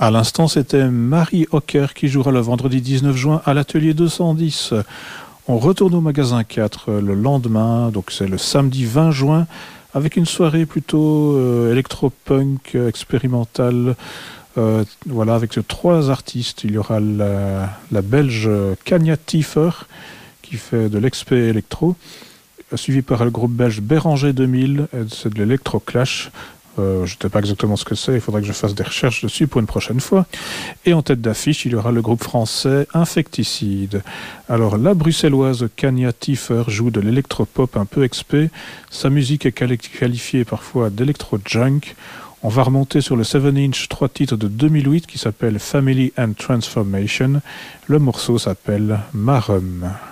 À l'instant, c'était Marie Hocker qui jouera le vendredi 19 juin à l'atelier 210. On retourne au magasin 4 le lendemain, donc c'est le samedi 20 juin, avec une soirée plutôt électropunk expérimentale. Voilà, avec 3 artistes. Il y aura la belge Kanya Tiefer qui fait de l'expé électro, suivi par le groupe belge Béranger 2000, c'est de l'électro-clash. Je ne sais pas exactement ce que c'est, il faudrait que je fasse des recherches dessus pour une prochaine fois. Et en tête d'affiche, il y aura le groupe français Infecticide. Alors, la bruxelloise Kanya Tiefer joue de l'électropop un peu expé. Sa musique est qualifiée parfois d'électro-junk. On va remonter sur le 7-inch 3 titres de 2008 qui s'appelle Family and Transformation. Le morceau s'appelle Marum.